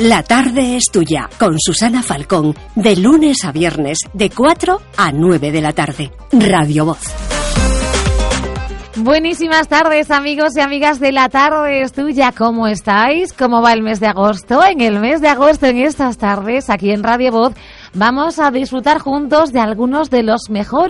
La tarde es tuya, con Susana Falcón, de lunes a viernes, de 4 a 9 de la tarde. Radio Voz. Buenísimas tardes, amigos y amigas de La tarde es tuya. ¿Cómo estáis? ¿Cómo va el mes de agosto? En el mes de agosto, en estas tardes, aquí en Radio Voz, vamos a disfrutar juntos de algunos de los mejores